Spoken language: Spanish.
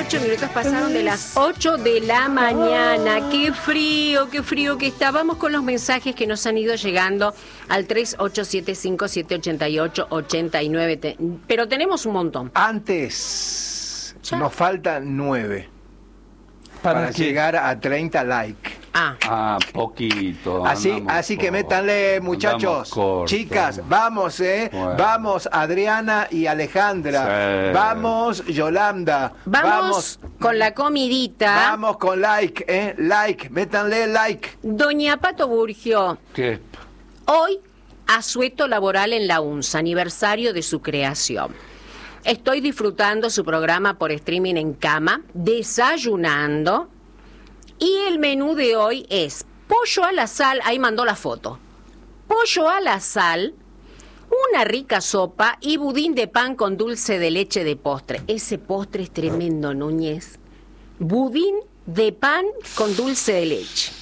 18 minutos pasaron de las 8 de la mañana. Qué frío que está. Vamos con los mensajes que nos han ido llegando al 3875-788-89. Pero tenemos un montón. Antes, Ya. nos faltan 9 para qué? llegar a 30 likes. Poquito. Así que métanle, muchachos, chicas, vamos, Bueno. vamos, Adriana y Alejandra, Sí. vamos, Yolanda, Vamos con la comidita. vamos con like, like, métanle like. Doña Pato Burgio, ¿Qué? hoy asueto laboral en la UNSA, aniversario de su creación. Estoy disfrutando su programa por streaming en cama, desayunando. Y el menú de hoy es pollo a la sal, ahí mandó la foto. Pollo a la sal, una rica sopa y budín de pan con dulce de leche de postre. Ese postre es tremendo, Núñez. Budín de pan con dulce de leche.